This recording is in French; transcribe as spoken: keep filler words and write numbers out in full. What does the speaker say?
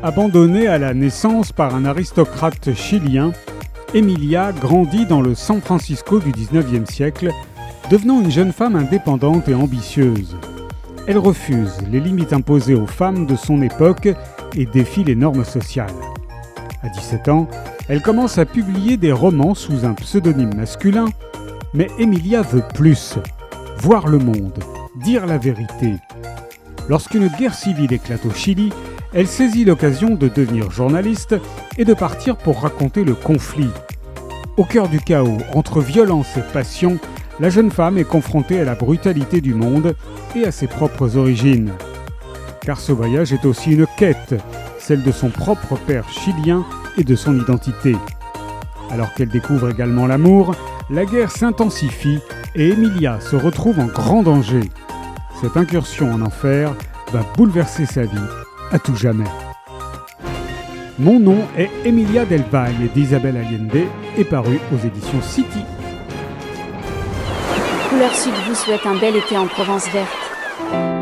Abandonnée à la naissance par un aristocrate chilien, Emilia grandit dans le San Francisco du dix-neuvième siècle, devenant une jeune femme indépendante et ambitieuse. Elle refuse les limites imposées aux femmes de son époque et défie les normes sociales. À dix-sept ans, elle commence à publier des romans sous un pseudonyme masculin, mais Emilia veut plus, voir le monde, dire la vérité. Lorsqu'une guerre civile éclate au Chili, elle saisit l'occasion de devenir journaliste et de partir pour raconter le conflit. Au cœur du chaos, entre violence et passion, la jeune femme est confrontée à la brutalité du monde et à ses propres origines. Car ce voyage est aussi une quête, celle de son propre père chilien et de son identité. Alors qu'elle découvre également l'amour, la guerre s'intensifie et Emilia se retrouve en grand danger. Cette incursion en enfer va bouleverser sa vie à tout jamais. Mon nom est Emilia del Valle d'Isabelle Allende et paru aux éditions City. Couleur Sud vous souhaite un bel été en Provence verte.